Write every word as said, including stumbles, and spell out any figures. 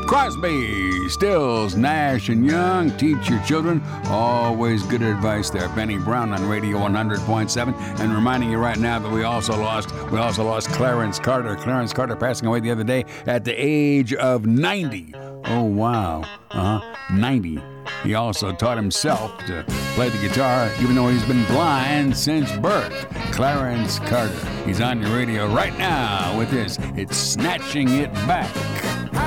Crosby, Stills, Nash and Young. Teach your children. Always good advice there. Benny Brown on Radio one hundred point seven. And reminding you right now that we also lost we also lost Clarence Carter. Clarence Carter passing away the other day at the age of ninety. Oh, wow. Uh-huh. ninety. He also taught himself to play the guitar, even though he's been blind since birth. Clarence Carter. He's on your radio right now with this. It's Snatching It Back.